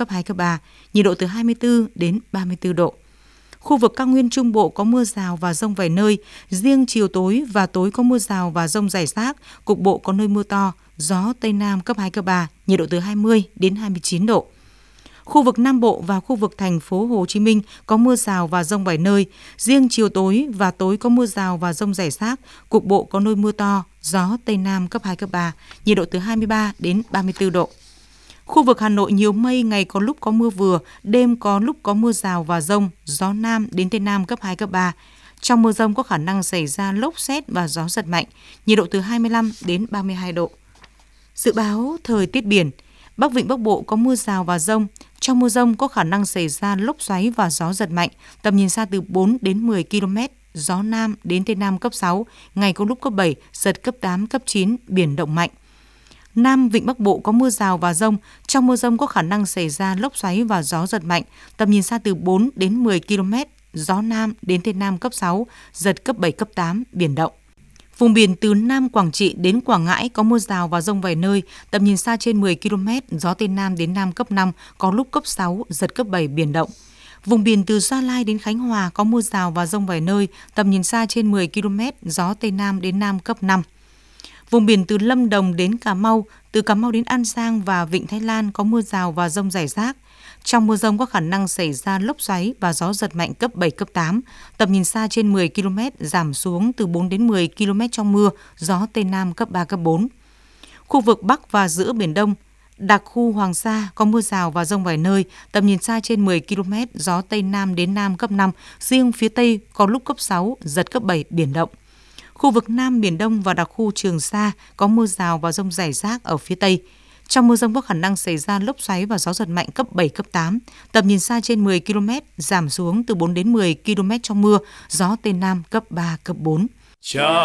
cấp 2, cấp 3, nhiệt độ từ 24 đến 34 độ. Khu vực cao nguyên Trung Bộ có mưa rào và dông vài nơi, riêng chiều tối và tối có mưa rào và dông rải rác, cục bộ có nơi mưa to, gió Tây Nam cấp 2, cấp 3, nhiệt độ từ 20 đến 29 độ. Khu vực Nam Bộ và khu vực thành phố Hồ Chí Minh có mưa rào và dông vài nơi, riêng chiều tối và tối có mưa rào và dông rải rác, cục bộ có nơi mưa to, gió Tây Nam cấp 2, cấp 3, nhiệt độ từ 23 đến 34 độ. Khu vực Hà Nội nhiều mây, ngày có lúc có mưa vừa, đêm có lúc có mưa rào và dông, gió Nam đến Tây Nam cấp 2, cấp 3. Trong mưa dông có khả năng xảy ra lốc sét và gió giật mạnh, nhiệt độ từ 25 đến 32 độ. Dự báo thời tiết biển, Bắc Vịnh Bắc Bộ có mưa rào và dông. Trong mưa dông có khả năng xảy ra lốc xoáy và gió giật mạnh, tầm nhìn xa từ 4 đến 10 km, gió Nam đến Tây Nam cấp 6, ngày có lúc cấp 7, giật cấp 8, cấp 9, biển động mạnh. Nam Vịnh Bắc Bộ có mưa rào và dông. Trong mưa dông có khả năng xảy ra lốc xoáy và gió giật mạnh, tầm nhìn xa từ 4 đến 10 km, gió Nam đến Tây Nam cấp 6, giật cấp 7, cấp 8, biển động. Vùng biển từ Nam Quảng Trị đến Quảng Ngãi có mưa rào và dông vài nơi, tầm nhìn xa trên 10 km, gió Tây Nam đến Nam cấp 5, có lúc cấp 6, giật cấp 7, biển động. Vùng biển từ Gia Lai đến Khánh Hòa có mưa rào và dông vài nơi, tầm nhìn xa trên 10 km, gió Tây Nam đến Nam cấp 5. Vùng biển từ Lâm Đồng đến Cà Mau, từ Cà Mau đến An Giang và Vịnh Thái Lan có mưa rào và dông rải rác. Trong mưa dông có khả năng xảy ra lốc xoáy và gió giật mạnh cấp 7, cấp 8, tầm nhìn xa trên 10 km, giảm xuống từ 4 đến 10 km trong mưa, gió Tây Nam cấp 3, cấp 4. Khu vực Bắc và giữa Biển Đông, đặc khu Hoàng Sa có mưa rào và dông vài nơi, tầm nhìn xa trên 10 km, gió Tây Nam đến Nam cấp 5, riêng phía Tây có lúc cấp 6, giật cấp 7, biển động. Khu vực Nam Biển Đông và đặc khu Trường Sa có mưa rào và dông rải rác ở phía Tây. Trong mưa dông có khả năng xảy ra lốc xoáy và gió giật mạnh cấp 7, cấp 8, tầm nhìn xa trên 10 km, giảm xuống từ 4 đến 10 km trong mưa, gió Tây Nam cấp 3, cấp 4.